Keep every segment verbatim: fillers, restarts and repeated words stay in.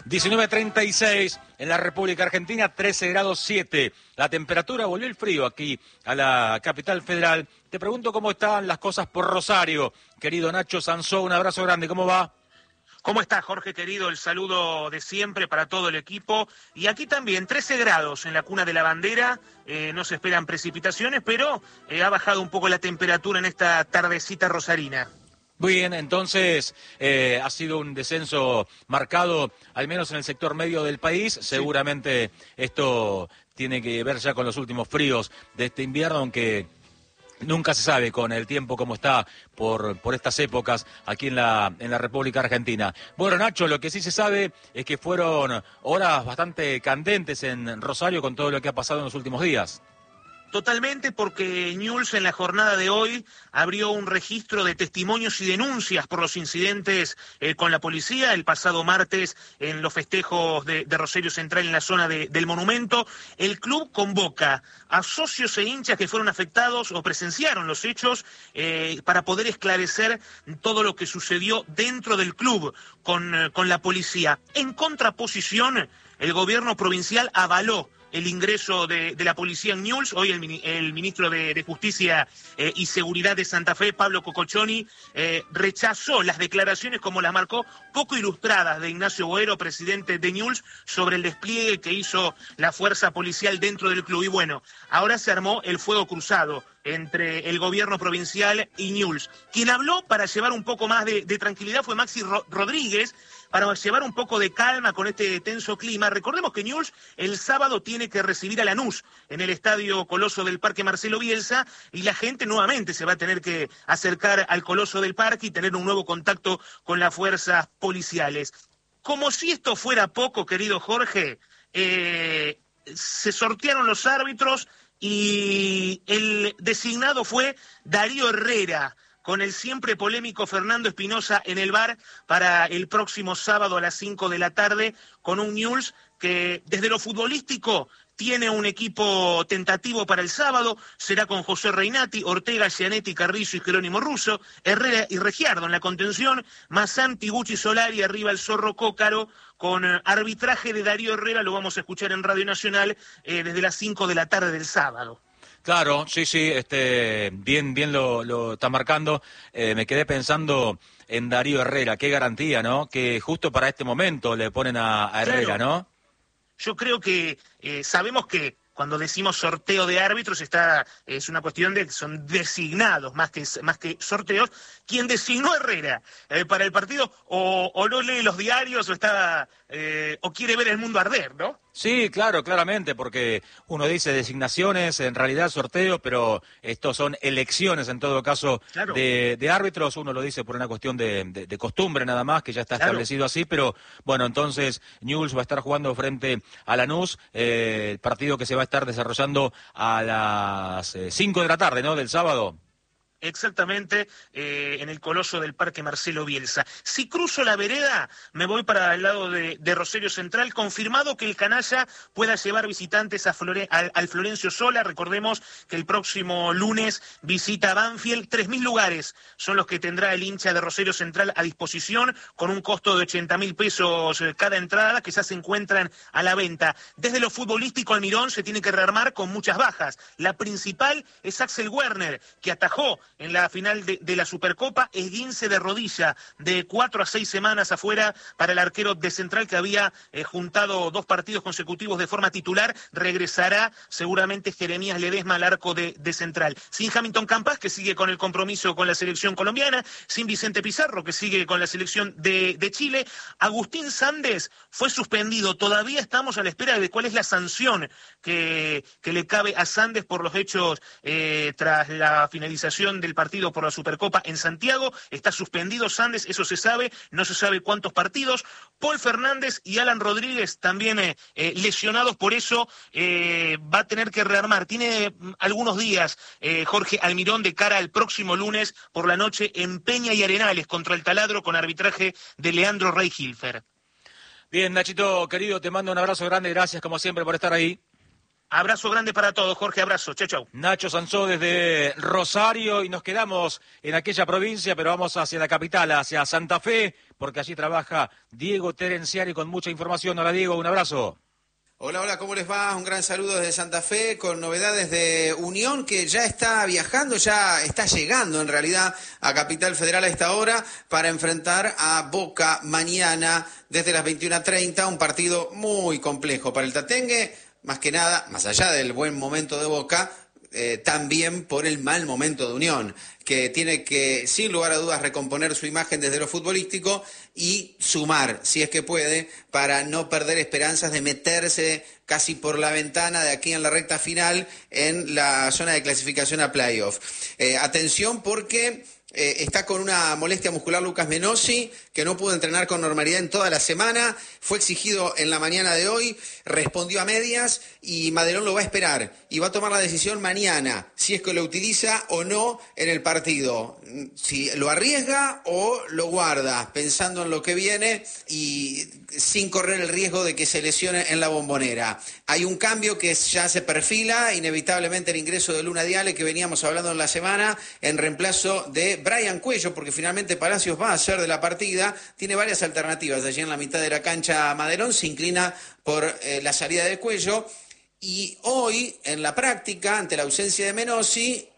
diecinueve treinta y seis en la República Argentina, trece grados siete. La temperatura, volvió el frío aquí a la capital federal. Te pregunto cómo están las cosas por Rosario. Querido Nacho Sansó, un abrazo grande, ¿cómo va? ¿Cómo estás, Jorge, querido? El saludo de siempre para todo el equipo. Y aquí también, trece grados en la Cuna de la Bandera. Eh, no se esperan precipitaciones, pero eh, ha bajado un poco la temperatura en esta tardecita rosarina. Muy bien, entonces eh, ha sido un descenso marcado, al menos en el sector medio del país. Sí. Seguramente esto tiene que ver ya con los últimos fríos de este invierno, aunque nunca se sabe con el tiempo cómo está por, por estas épocas aquí en la, en la República Argentina. Bueno, Nacho, lo que sí se sabe es que fueron horas bastante candentes en Rosario con todo lo que ha pasado en los últimos días. Totalmente, porque Newell's en la jornada de hoy abrió un registro de testimonios y denuncias por los incidentes eh, con la policía el pasado martes en los festejos de, de Rosario Central en la zona de, del Monumento. El club convoca a socios e hinchas que fueron afectados o presenciaron los hechos eh, para poder esclarecer todo lo que sucedió dentro del club con, eh, con la policía. En contraposición, el gobierno provincial avaló el ingreso de, de la policía en Newell's. Hoy el, el ministro de, de Justicia eh, y Seguridad de Santa Fe, Pablo Cococcioni, eh, rechazó las declaraciones, como las marcó, poco ilustradas de Ignacio Boero, presidente de Newell's, sobre el despliegue que hizo la fuerza policial dentro del club. Y bueno, ahora se armó el fuego cruzado entre el gobierno provincial y Newell's. Quien habló para llevar un poco más de, de tranquilidad fue Maxi Ro- Rodríguez, para llevar un poco de calma con este tenso clima. Recordemos que Newell's el sábado tiene que recibir a Lanús en el Estadio Coloso del Parque Marcelo Bielsa, y la gente nuevamente se va a tener que acercar al Coloso del Parque y tener un nuevo contacto con las fuerzas policiales. Como si esto fuera poco, querido Jorge, eh, se sortearon los árbitros y el designado fue Darío Herrera, con el siempre polémico Fernando Espinosa en el V A R para el próximo sábado a las cinco de la tarde, con un Newell's que desde lo futbolístico tiene un equipo tentativo para el sábado. Será con José Reinati, Ortega, Gianetti, Carrizo y Jerónimo Russo, Herrera y Regiardo en la contención, Mazzán, Tiguchi, Solari, arriba el Zorro Cócaro, con arbitraje de Darío Herrera. Lo vamos a escuchar en Radio Nacional eh, desde las cinco de la tarde del sábado. Claro, sí, sí, este, bien, bien lo, lo está marcando. Eh, me quedé pensando en Darío Herrera, qué garantía, ¿no? Que justo para este momento le ponen a, a Herrera, claro, ¿no? Yo creo que eh, sabemos que cuando decimos sorteo de árbitros está es una cuestión de que son designados más que más que sorteos. Quien designó a Herrera eh, para el partido o, o no lee los diarios o está eh, o quiere ver el mundo arder, ¿no? Sí, claro, claramente, porque uno dice designaciones, en realidad sorteo, pero estos son elecciones en todo caso, claro, de, de árbitros. Uno lo dice por una cuestión de, de, de costumbre nada más, que ya está, claro, establecido así, pero bueno, entonces Newell's va a estar jugando frente a Lanús, eh, el partido que se va a estar desarrollando a las eh, cinco de la tarde, ¿no?, del sábado. Exactamente, eh, en el Coloso del Parque Marcelo Bielsa. Si cruzo la vereda, me voy para el lado de, de Rosario Central. Confirmado que el canalla pueda llevar visitantes a Flore, al, al Florencio Sola. Recordemos que el próximo lunes visita a Banfield. Tres mil lugares son los que tendrá el hincha de Rosario Central a disposición, con un costo de ochenta mil pesos cada entrada, que ya se encuentran a la venta. Desde lo futbolístico, Almirón se tiene que rearmar con muchas bajas. La principal es Axel Werner, que atajó en la final de, de la Supercopa, esguince de rodilla de cuatro a seis semanas afuera para el arquero de Central, que había eh, juntado dos partidos consecutivos de forma titular. Regresará seguramente Jeremías Ledesma al arco de, de Central. Sin Hamilton Campas, que sigue con el compromiso con la selección colombiana, sin Vicente Pizarro, que sigue con la selección de, de Chile. Agustín Sandes fue suspendido. Todavía estamos a la espera de cuál es la sanción que, que le cabe a Sandes por los hechos eh, tras la finalización del partido por la Supercopa en Santiago. Está suspendido Sandes, eso se sabe, no se sabe cuántos partidos. Paul Fernández y Alan Rodríguez también eh, eh, lesionados, por eso eh, va a tener que rearmar. Tiene mm, algunos días eh, Jorge Almirón de cara al próximo lunes por la noche en Peña y Arenales contra el Taladro, con arbitraje de Leandro Rey Hilfer. Bien, Nachito, querido, te mando un abrazo grande, gracias como siempre por estar ahí. Abrazo grande para todos, Jorge, abrazo, chau, chau. Nacho Sansó desde Rosario y nos quedamos en aquella provincia, pero vamos hacia la capital, hacia Santa Fe, porque allí trabaja Diego Terenciani con mucha información. Hola Diego, un abrazo. Hola, hola, ¿cómo les va? Un gran saludo desde Santa Fe con novedades de Unión que ya está viajando, ya está llegando en realidad a Capital Federal a esta hora para enfrentar a Boca mañana desde las veintiuna treinta, un partido muy complejo para el Tatengue, más que nada, más allá del buen momento de Boca, eh, también por el mal momento de Unión, que tiene que, sin lugar a dudas, recomponer su imagen desde lo futbolístico y sumar, si es que puede, para no perder esperanzas de meterse casi por la ventana de aquí en la recta final en la zona de clasificación a playoff. Eh, atención porque eh, está con una molestia muscular Lucas Menossi, que no pudo entrenar con normalidad en toda la semana, fue exigido en la mañana de hoy, respondió a medias y Madelón lo va a esperar y va a tomar la decisión mañana, si es que lo utiliza o no en el partido, si lo arriesga o lo guarda, pensando en lo que viene y sin correr el riesgo de que se lesione en la Bombonera. Hay un cambio que ya se perfila, inevitablemente el ingreso de Luna Diale, que veníamos hablando en la semana, en reemplazo de Brian Cuello, porque finalmente Palacios va a ser de la partida, tiene varias alternativas. Allí en la mitad de la cancha Madelón se inclina por eh, la salida de Cuello y hoy en la práctica, ante la ausencia de Menossi,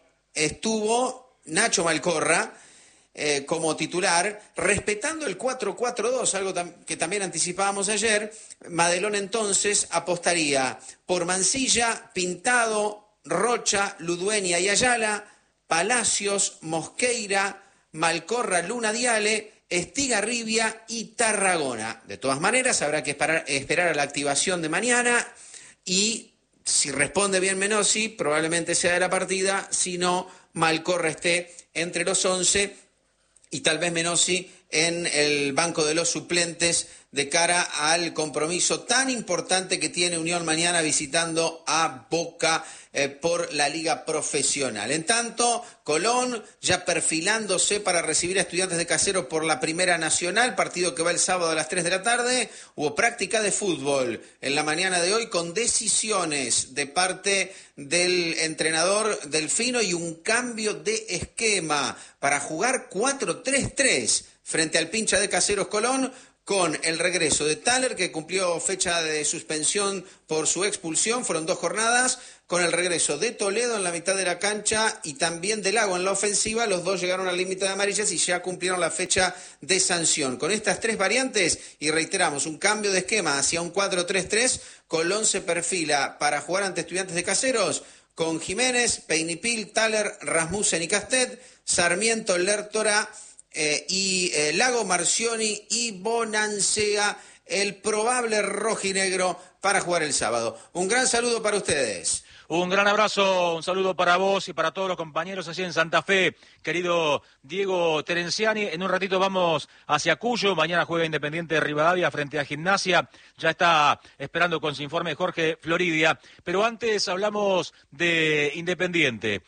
estuvo Nacho Malcorra eh, como titular, respetando el cuatro cuatro dos, algo tam- que también anticipábamos ayer. Madelón entonces apostaría por Mancilla, Pintado, Rocha, Ludueña y Ayala, Palacios, Mosqueira, Malcorra, Luna Diale, Estigarribia y Tarragona. De todas maneras, habrá que esperar, esperar a la activación de mañana y si responde bien Menossi, probablemente sea de la partida, si no, Malcorra esté entre los once y tal vez Menossi en el banco de los suplentes de cara al compromiso tan importante que tiene Unión mañana visitando a Boca eh, por la Liga Profesional. En tanto, Colón ya perfilándose para recibir a Estudiantes de Caseros por la Primera Nacional, partido que va el sábado a las tres de la tarde. Hubo práctica de fútbol en la mañana de hoy con decisiones de parte del entrenador Delfino y un cambio de esquema para jugar cuatro tres tres frente al pincha de Caseros Colón, con el regreso de Thaler, que cumplió fecha de suspensión por su expulsión, fueron dos jornadas, con el regreso de Toledo en la mitad de la cancha y también de Lago en la ofensiva. Los dos llegaron al límite de amarillas y ya cumplieron la fecha de sanción. Con estas tres variantes, y reiteramos, un cambio de esquema hacia un cuatro tres tres, Colón se perfila para jugar ante Estudiantes de Caseros con Jiménez, Peinipil, Thaler, Rasmussen y Castet, Sarmiento, Lertora, Eh, y eh, Lago, Marcioni y Bonancea, el probable rojinegro para jugar el sábado. Un gran saludo para ustedes. Un gran abrazo, un saludo para vos y para todos los compañeros allí en Santa Fe, querido Diego Terenciani. En un ratito vamos hacia Cuyo, mañana juega Independiente de Rivadavia frente a Gimnasia, ya está esperando con su informe Jorge Floridia, pero antes hablamos de Independiente,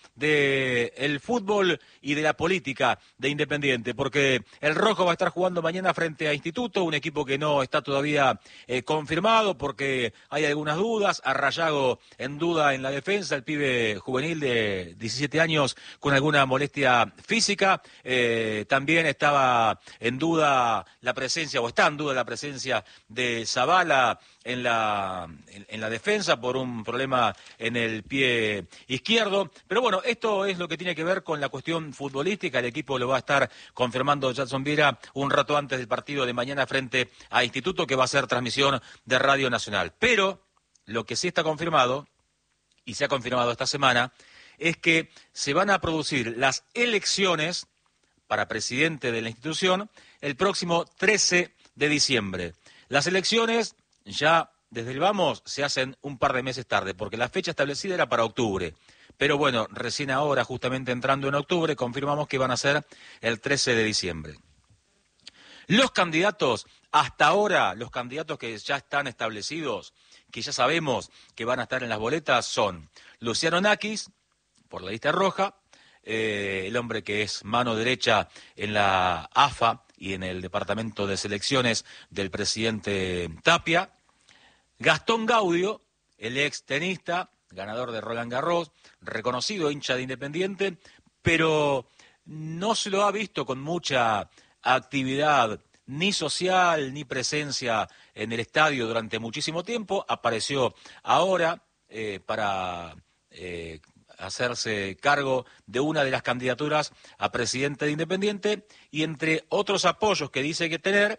de el fútbol y de la política de Independiente, porque el Rojo va a estar jugando mañana frente a Instituto, un equipo que no está todavía eh, confirmado porque hay algunas dudas, Arrayago en duda en la defensa, el pibe juvenil de diecisiete años con alguna molestia física, eh, también estaba en duda la presencia, o está en duda la presencia de Zavala en la, en, en la defensa por un problema en el pie izquierdo, pero bueno, esto es lo que tiene que ver con la cuestión futbolística, el equipo lo va a estar confirmando Jackson Viera un rato antes del partido de mañana frente a Instituto, que va a ser transmisión de Radio Nacional, pero lo que sí está confirmado y se ha confirmado esta semana, es que se van a producir las elecciones para presidente de la institución el próximo trece de diciembre. Las elecciones ya desde el vamos se hacen un par de meses tarde, porque la fecha establecida era para octubre. Pero bueno, recién ahora, justamente entrando en octubre, confirmamos que van a ser el trece de diciembre. Los candidatos, hasta ahora, los candidatos que ya están establecidos, que ya sabemos que van a estar en las boletas, son Luciano Nakis, por la lista roja, eh, el hombre que es mano derecha en la A F A y en el departamento de selecciones del presidente Tapia, Gastón Gaudio, el ex tenista, ganador de Roland Garros, reconocido hincha de Independiente, pero no se lo ha visto con mucha actividad ni social ni presencia en el estadio durante muchísimo tiempo. Apareció ahora eh, para eh, hacerse cargo de una de las candidaturas a presidente de Independiente, y entre otros apoyos que dice que tener,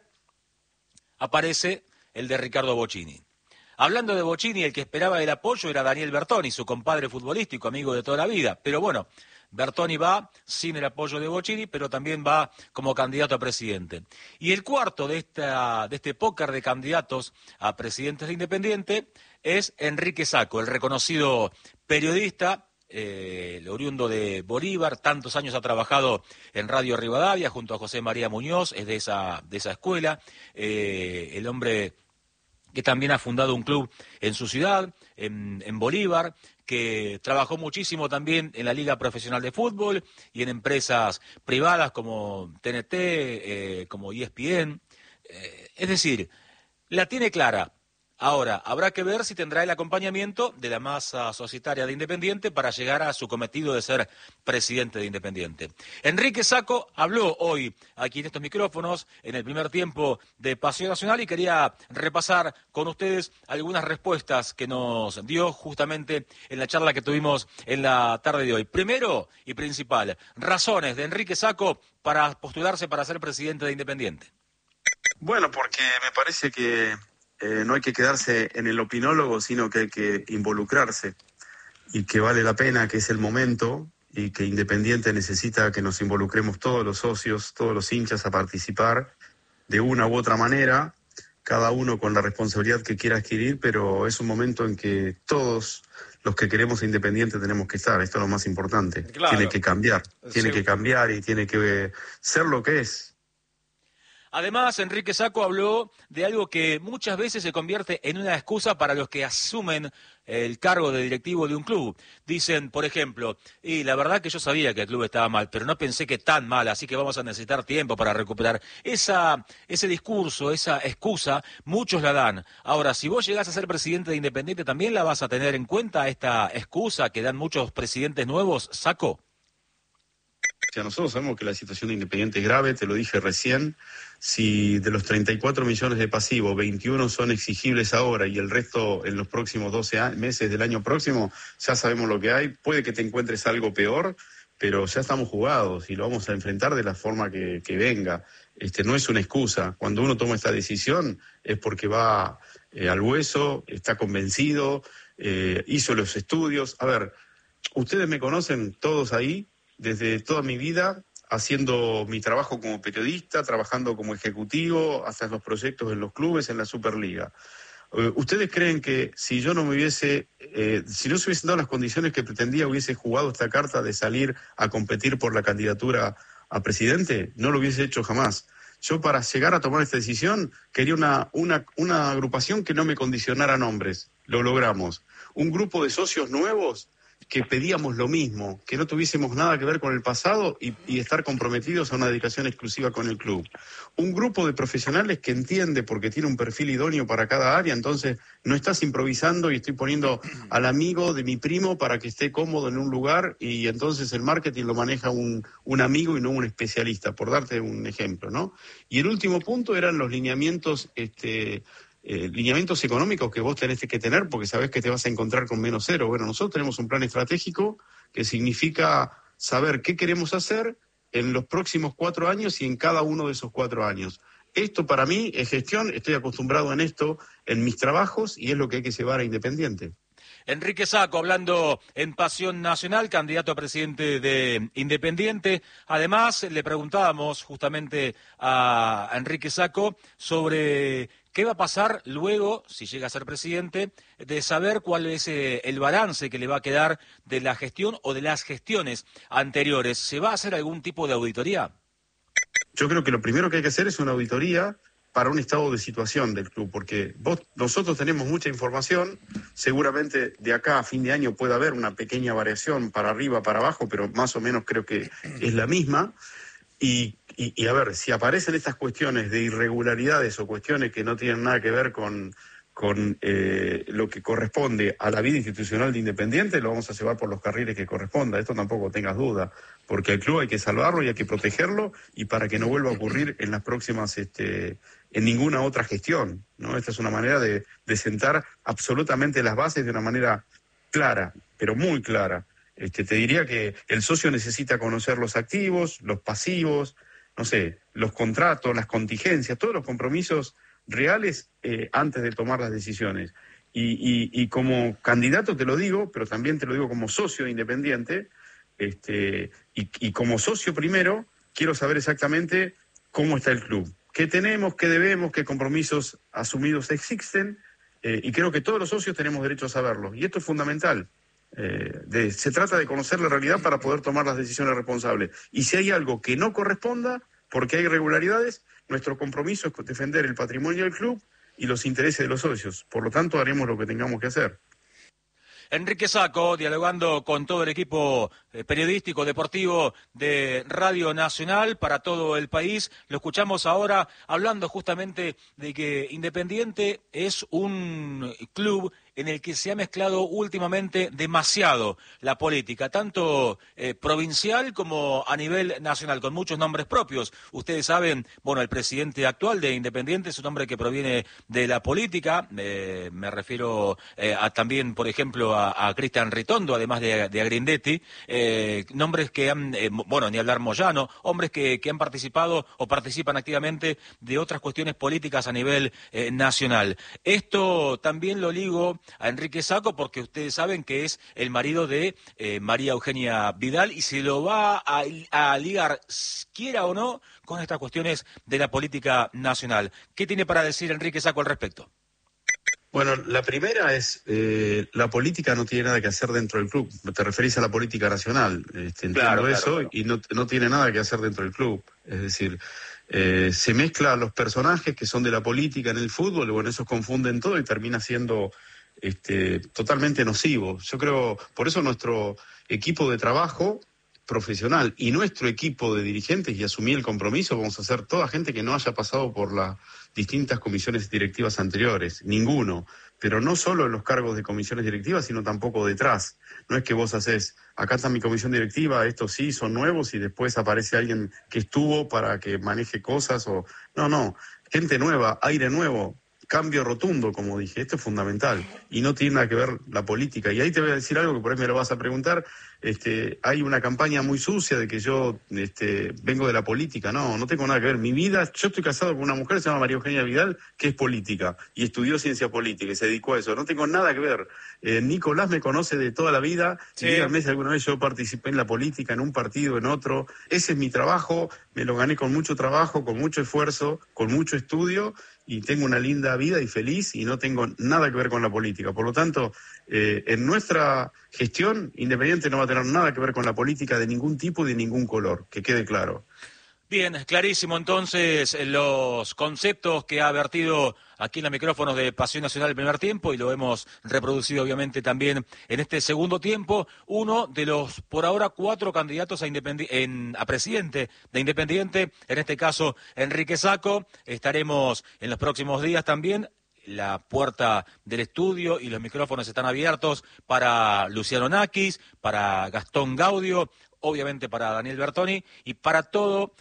aparece el de Ricardo Bocchini. Hablando de Bocchini, el que esperaba el apoyo era Daniel Bertoni, su compadre futbolístico, amigo de toda la vida. Pero bueno, Bertoni va sin el apoyo de Bocchini, pero también va como candidato a presidente. Y el cuarto de, esta, de este póker de candidatos a presidentes de Independiente es Enrique Sacco, el reconocido periodista, eh, el oriundo de Bolívar. Tantos años ha trabajado en Radio Rivadavia junto a José María Muñoz, es de esa, de esa escuela. Eh, el hombre que también ha fundado un club en su ciudad, en, en Bolívar, que trabajó muchísimo también en la Liga Profesional de Fútbol y en empresas privadas como T N T, eh, como E S P N. Eh, es decir, la tiene clara. Ahora, habrá que ver si tendrá el acompañamiento de la masa societaria de Independiente para llegar a su cometido de ser presidente de Independiente. Enrique Sacco habló hoy aquí en estos micrófonos en el primer tiempo de Paseo Nacional y quería repasar con ustedes algunas respuestas que nos dio justamente en la charla que tuvimos en la tarde de hoy. Primero y principal, razones de Enrique Sacco para postularse para ser presidente de Independiente. Bueno, porque me parece que Eh, no hay que quedarse en el opinólogo, sino que hay que involucrarse y que vale la pena, que es el momento y que Independiente necesita que nos involucremos todos los socios, todos los hinchas a participar de una u otra manera, cada uno con la responsabilidad que quiera adquirir, pero es un momento en que todos los que queremos Independiente tenemos que estar. Esto es lo más importante. Claro. Tiene que cambiar, tiene sí. que cambiar y tiene que ser lo que es. Además, Enrique Sacco habló de algo que muchas veces se convierte en una excusa para los que asumen el cargo de directivo de un club. Dicen, por ejemplo, y la verdad que yo sabía que el club estaba mal, pero no pensé que tan mal, así que vamos a necesitar tiempo para recuperar. Esa, ese discurso, esa excusa, muchos la dan. Ahora, si vos llegás a ser presidente de Independiente, ¿también la vas a tener en cuenta, esta excusa que dan muchos presidentes nuevos, Sacco? O sea, nosotros sabemos que la situación de Independiente es grave, te lo dije recién. Si de los treinta y cuatro millones de pasivos, veintiuno son exigibles ahora y el resto en los próximos doce meses del año próximo, ya sabemos lo que hay. Puede que te encuentres algo peor, pero ya estamos jugados y lo vamos a enfrentar de la forma que, que venga. Este, no es una excusa. Cuando uno toma esta decisión es porque va eh, al hueso, está convencido, eh, hizo los estudios. A ver, ustedes me conocen todos ahí, desde toda mi vida, haciendo mi trabajo como periodista, trabajando como ejecutivo, hasta los proyectos en los clubes, en la Superliga. Uh, ¿Ustedes creen que si yo no me hubiese, eh, si no se hubiesen dado las condiciones que pretendía, hubiese jugado esta carta de salir a competir por la candidatura a presidente? No lo hubiese hecho jamás. Yo, para llegar a tomar esta decisión, quería una, una, una agrupación que no me condicionara nombres. Lo logramos. Un grupo de socios nuevos que pedíamos lo mismo, que no tuviésemos nada que ver con el pasado y, y estar comprometidos a una dedicación exclusiva con el club. Un grupo de profesionales que entiende, porque tiene un perfil idóneo para cada área, entonces no estás improvisando y estoy poniendo al amigo de mi primo para que esté cómodo en un lugar y entonces el marketing lo maneja un, un amigo y no un especialista, por darte un ejemplo, ¿no? Y el último punto eran los lineamientos... este Eh, lineamientos económicos que vos tenés que tener porque sabés que te vas a encontrar con menos cero. Bueno, nosotros tenemos un plan estratégico que significa saber qué queremos hacer en los próximos cuatro años y en cada uno de esos cuatro años. Esto para mí es gestión, estoy acostumbrado en esto en mis trabajos y es lo que hay que llevar a Independiente. Enrique Sacco hablando en Pasión Nacional, candidato a presidente de Independiente. Además, le preguntábamos justamente a Enrique Sacco sobre qué va a pasar luego, si llega a ser presidente, de saber cuál es eh, el balance que le va a quedar de la gestión o de las gestiones anteriores. ¿Se va a hacer algún tipo de auditoría? Yo creo que lo primero que hay que hacer es una auditoría para un estado de situación del club, porque vos, nosotros tenemos mucha información, seguramente de acá a fin de año puede haber una pequeña variación para arriba, para abajo, pero más o menos creo que es la misma, y, y, y a ver, si aparecen estas cuestiones de irregularidades o cuestiones que no tienen nada que ver con, con eh, lo que corresponde a la vida institucional de Independiente, lo vamos a llevar por los carriles que corresponda. Esto tampoco tengas duda, porque al club hay que salvarlo y hay que protegerlo, y para que no vuelva a ocurrir en las próximas, este, en ninguna otra gestión, ¿no? Esta es una manera de, de sentar absolutamente las bases de una manera clara, pero muy clara. Este, te diría que el socio necesita conocer los activos, los pasivos, no sé, los contratos, las contingencias, todos los compromisos reales eh, antes de tomar las decisiones. Y, y, y como candidato te lo digo, pero también te lo digo como socio Independiente, este, y, y como socio primero, quiero saber exactamente cómo está el club, qué tenemos, qué debemos, qué compromisos asumidos existen, eh, y creo que todos los socios tenemos derecho a saberlo. Y esto es fundamental. Eh, de, se trata de conocer la realidad para poder tomar las decisiones responsables. Y si hay algo que no corresponda, porque hay irregularidades, nuestro compromiso es defender el patrimonio del club y los intereses de los socios. Por lo tanto, haremos lo que tengamos que hacer. Enrique Sacco, dialogando con todo el equipo periodístico, deportivo de Radio Nacional para todo el país. Lo escuchamos ahora hablando justamente de que Independiente es un club en el que se ha mezclado últimamente demasiado la política, tanto eh, provincial como a nivel nacional, con muchos nombres propios. Ustedes saben, bueno, el presidente actual de Independiente es un hombre que proviene de la política, eh, me refiero eh, a, también, por ejemplo, a, a Cristian Ritondo, además de, de a Grindetti, eh, nombres que han, eh, bueno, ni hablar Moyano, hombres que, que han participado o participan activamente de otras cuestiones políticas a nivel eh, nacional. Esto también lo ligo a Enrique Sacco porque ustedes saben que es el marido de eh, María Eugenia Vidal y se lo va a, a ligar, quiera o no, con estas cuestiones de la política nacional. ¿Qué tiene para decir Enrique Sacco al respecto? Bueno, la primera es, eh, la política no tiene nada que hacer dentro del club. Te referís a la política nacional, este, entiendo claro, eso, claro, claro. Y no, no tiene nada que hacer dentro del club. Es decir, eh, se mezclan los personajes que son de la política en el fútbol, y bueno, esos confunden todo y termina siendo este, totalmente nocivo. Yo creo, por eso nuestro equipo de trabajo profesional y nuestro equipo de dirigentes, y asumí el compromiso, vamos a ser toda gente que no haya pasado por las distintas comisiones directivas anteriores, ninguno, pero no solo en los cargos de comisiones directivas, sino tampoco detrás. No es que vos haces, acá está mi comisión directiva, estos sí son nuevos y después aparece alguien que estuvo para que maneje cosas, o no, no, gente nueva, aire nuevo, cambio rotundo, como dije, esto es fundamental y no tiene nada que ver la política. Y ahí te voy a decir algo que por ahí me lo vas a preguntar. Este, hay una campaña muy sucia de que yo este, vengo de la política. No, no tengo nada que ver. Mi vida, yo estoy casado con una mujer que se llama María Eugenia Vidal, que es política y estudió ciencia política y se dedicó a eso. No tengo nada que ver. Eh, Nicolás me conoce de toda la vida. Sí. Y díganme si alguna vez yo participé en la política, en un partido, en otro. Ese es mi trabajo, me lo gané con mucho trabajo, con mucho esfuerzo, con mucho estudio, y tengo una linda vida y feliz y no tengo nada que ver con la política. Por lo tanto, eh, en nuestra gestión, Independiente no va a tener nada que ver con la política de ningún tipo y de ningún color, que quede claro. Bien, clarísimo entonces los conceptos que ha vertido aquí en los micrófonos de Pasión Nacional el primer tiempo y lo hemos reproducido obviamente también en este segundo tiempo. Uno de los por ahora cuatro candidatos a, independi- en, a presidente de Independiente, en este caso Enrique Sacco. Estaremos en los próximos días también. La puerta del estudio y los micrófonos están abiertos para Luciano Nakis, para Gastón Gaudio, obviamente para Daniel Bertoni y para todo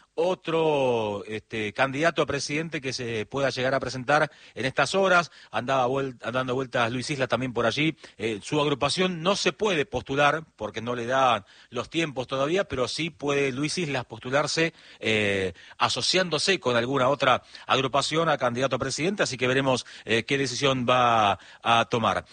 otro este, candidato a presidente que se pueda llegar a presentar en estas horas. Andaba vuelta, dando vueltas Luis Islas también por allí. Eh, su agrupación no se puede postular porque no le dan los tiempos todavía, pero sí puede Luis Islas postularse eh, asociándose con alguna otra agrupación a candidato a presidente, así que veremos eh, qué decisión va a tomar.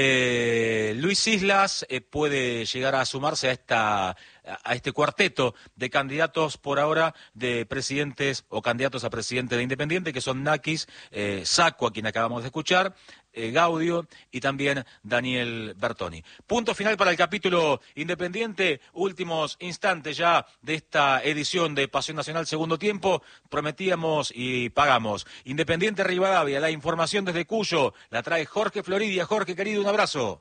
Eh, Luis Islas eh, puede llegar a sumarse a esta a este cuarteto de candidatos por ahora de presidentes o candidatos a presidente de Independiente, que son Nakis, eh, Sacco, a quien acabamos de escuchar, eh, Gaudio y también Daniel Bertoni. Punto final para el capítulo Independiente, últimos instantes ya de esta edición de Pasión Nacional segundo tiempo. Prometíamos y pagamos. Independiente Rivadavia, la información desde Cuyo la trae Jorge Floridia. Jorge, querido, un abrazo.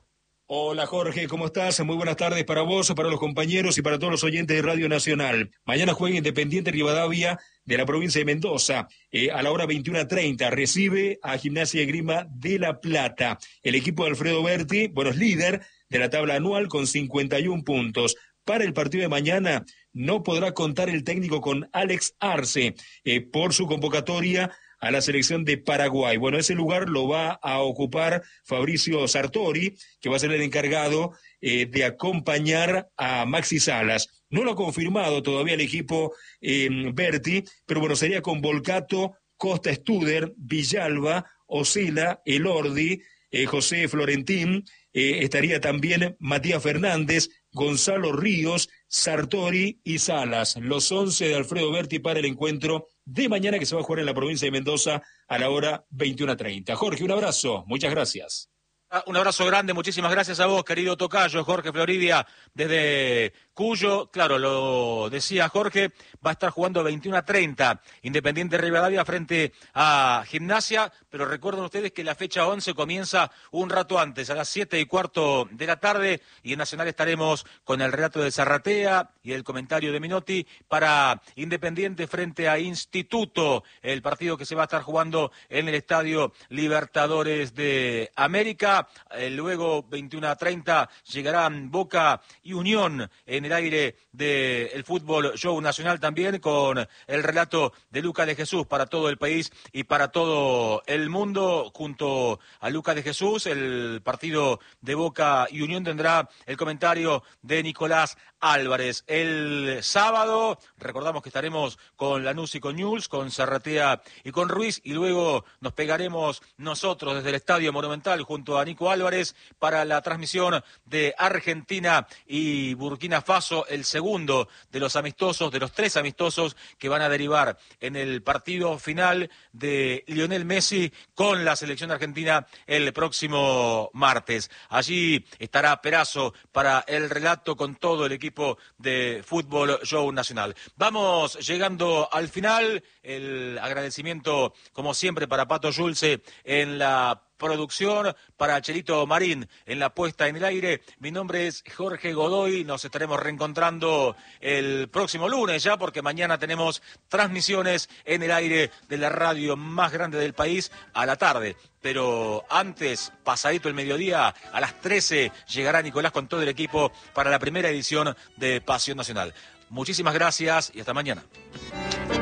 Hola Jorge, ¿cómo estás? Muy buenas tardes para vos, para los compañeros y para todos los oyentes de Radio Nacional. Mañana juega Independiente Rivadavia de la provincia de Mendoza. Eh, a la hora veintiuna treinta recibe a Gimnasia de Esgrima de La Plata. El equipo de Alfredo Berti, bueno, es líder de la tabla anual con cincuenta y un puntos. Para el partido de mañana no podrá contar el técnico con Alex Arce eh, por su convocatoria a la selección de Paraguay. Bueno, ese lugar lo va a ocupar Fabricio Sartori, que va a ser el encargado eh, de acompañar a Maxi Salas. No lo ha confirmado todavía el equipo eh, Berti, pero bueno, sería con Volcato, Costa Studer, Villalba, Osila, Elordi, eh, José Florentín, eh, estaría también Matías Fernández, Gonzalo Ríos, Sartori y Salas, los once de Alfredo Berti para el encuentro de mañana que se va a jugar en la provincia de Mendoza a la hora veintiuna treinta. Jorge, un abrazo, muchas gracias. Un abrazo grande, muchísimas gracias a vos, querido tocayo, Jorge Floridia, desde Cuyo. Claro, lo decía Jorge, va a estar jugando veintiuna treinta Independiente Rivadavia frente a Gimnasia, pero recuerden ustedes que la fecha once comienza un rato antes, a las siete y cuarto de la tarde, y en Nacional estaremos con el relato de Zarratea y el comentario de Minotti para Independiente frente a Instituto, el partido que se va a estar jugando en el Estadio Libertadores de América. Eh, luego, veintiuna treinta, llegarán Boca y Unión en el aire del fútbol show nacional también, con el relato de Lucas de Jesús para todo el país y para todo el mundo. Junto a Lucas de Jesús, el partido de Boca y Unión tendrá el comentario de Nicolás Álvarez. El sábado, recordamos que estaremos con Lanús y con Newell's, con Zarratea y con Ruiz, y luego nos pegaremos nosotros desde el Estadio Monumental junto a Nico Álvarez para la transmisión de Argentina y Burkina Faso, el segundo de los amistosos, de los tres amistosos que van a derivar en el partido final de Lionel Messi con la selección argentina el próximo martes. Allí estará Perazo para el relato con todo el equipo de Fútbol Show Nacional. Vamos llegando al final. El agradecimiento, como siempre, para Pato Yulce en la producción, para Chelito Marín en la puesta en el aire. Mi nombre es Jorge Godoy, nos estaremos reencontrando el próximo lunes ya, porque mañana tenemos transmisiones en el aire de la radio más grande del país a la tarde. Pero antes, pasadito el mediodía, a las trece, llegará Nicolás con todo el equipo para la primera edición de Pasión Nacional. Muchísimas gracias y hasta mañana.